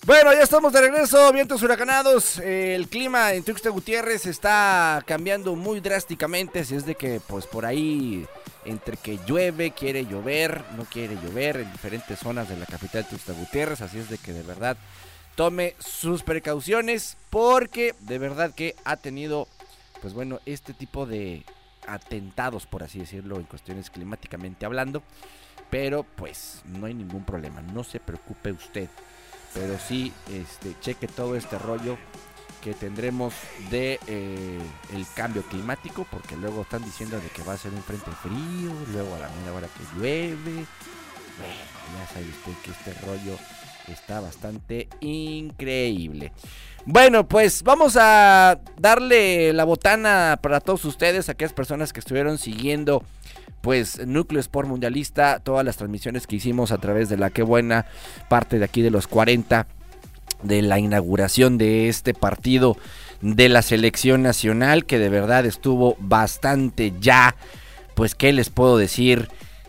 Bueno, ya estamos de regreso, vientos huracanados. El clima en Tuxtla Gutiérrez está cambiando muy drásticamente, así es de que pues por ahí entre que llueve, quiere llover, no quiere llover en diferentes zonas de la capital de Tuxtla Gutiérrez, así es de que de verdad tome sus precauciones porque de verdad que ha tenido pues bueno este tipo de atentados, por así decirlo, en cuestiones climáticamente hablando, pero pues no hay ningún problema, no se preocupe usted. Pero sí, cheque todo este rollo que tendremos de el cambio climático, porque luego están diciendo de que va a ser un frente frío, luego a la media hora que llueve. Bueno, ya sabe usted que este rollo está bastante increíble. Bueno, pues vamos a darle la botana para todos ustedes, aquellas personas que estuvieron siguiendo pues Núcleo Sport Mundialista, todas las transmisiones que hicimos a través de la Qué Buena, parte de aquí de los 40, de la inauguración de este partido de la selección nacional, que de verdad estuvo bastante ya, pues qué les puedo decir,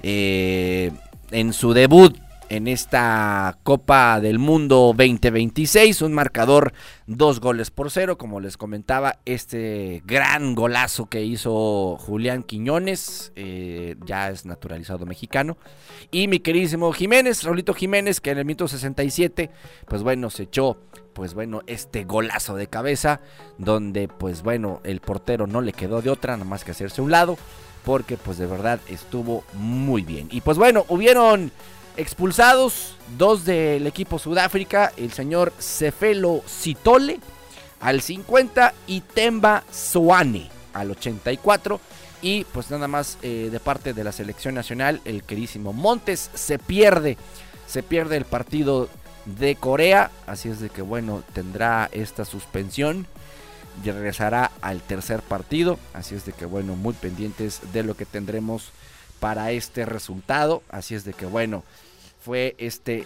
en su debut en esta Copa del Mundo 2026, un marcador 2-0, como les comentaba, este gran golazo que hizo Julián Quiñones, ya es naturalizado mexicano, y mi queridísimo Jiménez, Raulito Jiménez, que en el minuto 67, pues bueno, se echó, pues bueno, este golazo de cabeza, donde pues bueno, el portero no le quedó de otra, nada más que hacerse a un lado, porque pues de verdad estuvo muy bien, y pues bueno, hubieron expulsados, 2 del equipo Sudáfrica, el señor Sefelo Sitole al 50 y Temba Soane al 84. Y pues nada más de parte de la selección nacional, el queridísimo Montes se pierde el partido de Corea. Así es de que bueno, tendrá esta suspensión y regresará al tercer partido. Así es de que bueno, muy pendientes de lo que tendremos para este resultado. Así es de que bueno, fue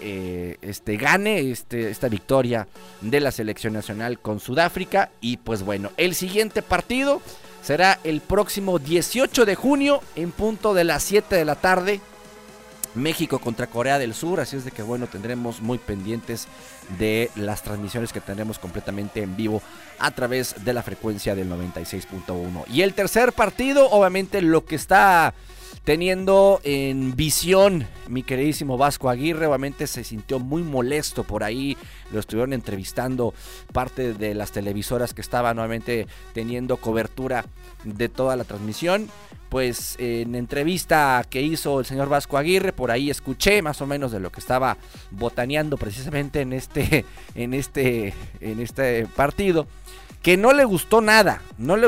esta victoria de la selección nacional con Sudáfrica. Y pues bueno, el siguiente partido será el próximo 18 de junio en punto de las 7 de la tarde. México contra Corea del Sur, así es de que bueno, tendremos muy pendientes de las transmisiones que tendremos completamente en vivo a través de la frecuencia del 96.1. Y el tercer partido, obviamente lo que está teniendo en visión mi queridísimo Vasco Aguirre, obviamente se sintió muy molesto por ahí, lo estuvieron entrevistando parte de las televisoras que estaban nuevamente teniendo cobertura de toda la transmisión. Pues en entrevista que hizo el señor Vasco Aguirre, por ahí escuché más o menos de lo que estaba botaneando precisamente en este partido, que no le gustó nada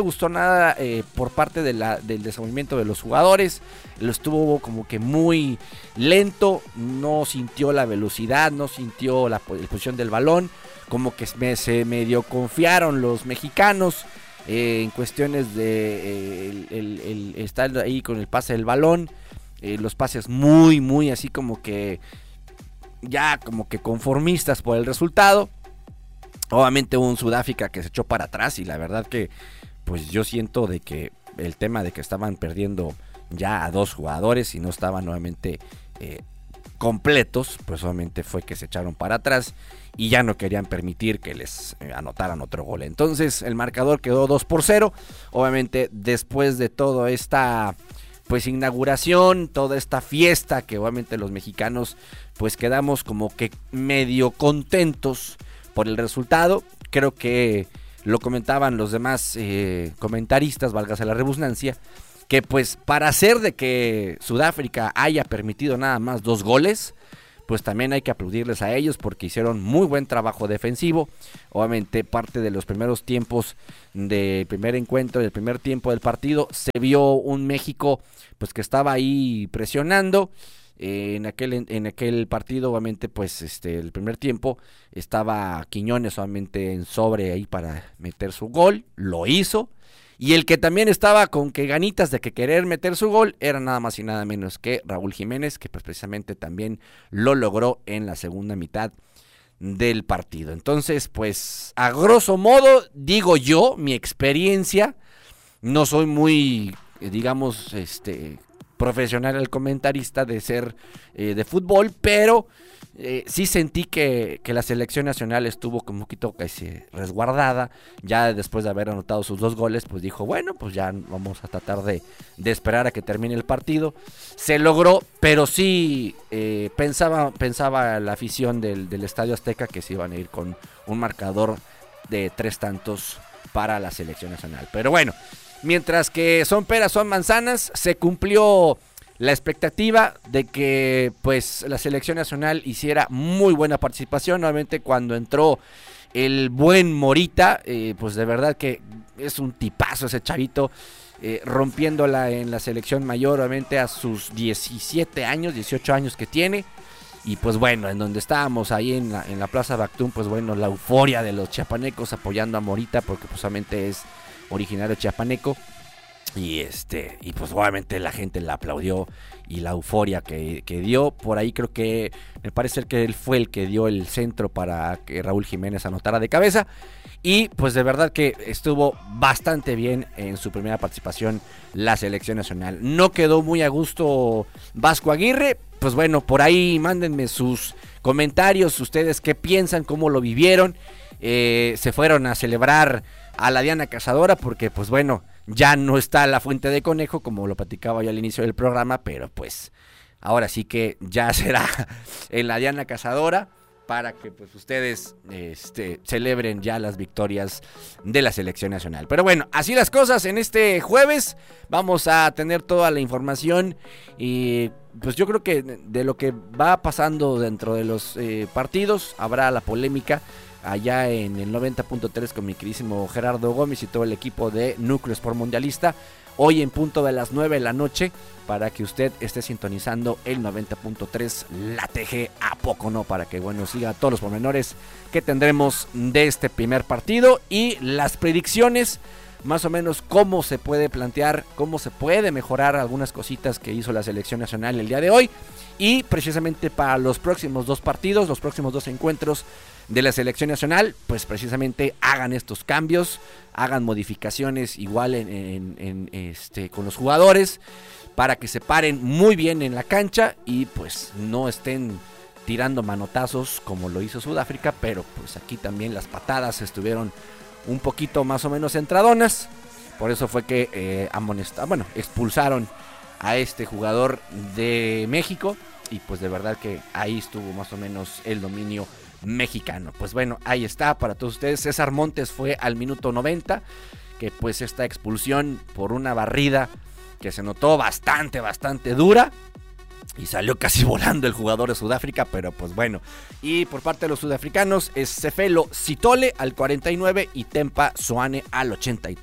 por parte del desenvolvimiento de los jugadores. Lo estuvo como que muy lento, no sintió la velocidad, no sintió la posición del balón, como que se medio confiaron los mexicanos en cuestiones de el estar ahí con el pase del balón, los pases muy así como que ya como que conformistas por el resultado. Obviamente un Sudáfrica que se echó para atrás y la verdad que pues yo siento de que el tema de que estaban perdiendo ya a 2 jugadores y no estaban nuevamente completos, pues obviamente fue que se echaron para atrás y ya no querían permitir que les anotaran otro gol. Entonces el marcador quedó 2-0. Obviamente después de toda esta pues inauguración, toda esta fiesta que obviamente los mexicanos pues quedamos como que medio contentos por el resultado. Creo que lo comentaban los demás comentaristas, válgase la redundancia, que pues para hacer de que Sudáfrica haya permitido nada más 2 goles, pues también hay que aplaudirles a ellos porque hicieron muy buen trabajo defensivo. Obviamente parte de los primeros tiempos del primer encuentro, del primer tiempo del partido, se vio un México pues que estaba ahí presionando. En aquel partido, obviamente, pues el primer tiempo estaba Quiñones solamente en sobre ahí para meter su gol, lo hizo. Y el que también estaba con que ganitas de que querer meter su gol era nada más y nada menos que Raúl Jiménez, que pues precisamente también lo logró en la segunda mitad del partido. Entonces, pues a grosso modo, digo yo, mi experiencia, no soy muy, digamos, profesional el comentarista de ser de fútbol, pero Sí sentí que la selección nacional estuvo como un poquito resguardada. Ya después de haber anotado sus 2 goles, pues dijo, bueno, pues ya vamos a tratar de esperar a que termine el partido. Se logró, pero sí pensaba la afición del Estadio Azteca que se iban a ir con un marcador de 3 tantos para la selección nacional. Pero bueno, mientras que son peras, son manzanas, se cumplió la expectativa de que pues la selección nacional hiciera muy buena participación. Nuevamente cuando entró el buen Morita, pues de verdad que es un tipazo ese chavito, rompiéndola en la selección mayor, obviamente a sus 17 años, 18 años que tiene. Y pues bueno, en donde estábamos ahí en la Plaza Bactún, pues bueno, la euforia de los chiapanecos apoyando a Morita, porque pues solamente es originario chiapaneco. Y pues obviamente la gente la aplaudió y la euforia que dio. Por ahí creo que me parece que él fue el que dio el centro para que Raúl Jiménez anotara de cabeza. Y pues de verdad que estuvo bastante bien en su primera participación la selección nacional. No quedó muy a gusto Vasco Aguirre. Pues bueno, por ahí mándenme sus comentarios, ustedes qué piensan, cómo lo vivieron. Se fueron a celebrar a la Diana Cazadora porque pues bueno, ya no está la Fuente de Conejo como lo platicaba yo al inicio del programa, pero pues ahora sí que ya será en la Diana Cazadora para que pues ustedes celebren ya las victorias de la selección nacional. Pero bueno, así las cosas en este jueves. Vamos a tener toda la información y pues yo creo que de lo que va pasando dentro de los partidos habrá la polémica allá en el 90.3 con mi queridísimo Gerardo Gómez y todo el equipo de Núcleo Sport Mundialista. Hoy en punto de las 9 de la noche para que usted esté sintonizando el 90.3 La TG, ¿a poco no? Para que bueno siga todos los pormenores que tendremos de este primer partido y las predicciones, más o menos cómo se puede plantear, cómo se puede mejorar algunas cositas que hizo la selección nacional el día de hoy. Y precisamente para los próximos 2 partidos, los próximos 2 encuentros de la selección nacional, pues precisamente hagan estos cambios, hagan modificaciones igual con los jugadores para que se paren muy bien en la cancha y pues no estén tirando manotazos como lo hizo Sudáfrica, pero pues aquí también las patadas estuvieron un poquito más o menos entradonas. Por eso fue que expulsaron a este jugador de México y pues de verdad que ahí estuvo más o menos el dominio mexicano. Pues bueno, ahí está para todos ustedes. César Montes fue al minuto 90, que pues esta expulsión por una barrida que se notó bastante dura y salió casi volando el jugador de Sudáfrica, pero pues bueno. Y por parte de los sudafricanos es Cefelo Sitole al 49 y Tempa Soane al 83.